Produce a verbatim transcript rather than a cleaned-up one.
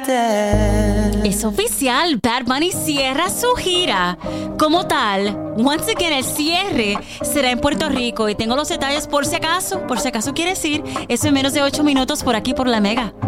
antes. Es oficial, Bad Bunny cierra su gira. Como tal, once again, el cierre será en Puerto Rico. Y tengo los detalles por si acaso, por si acaso quieres ir. Eso en menos de ocho minutos por aquí por La Mega.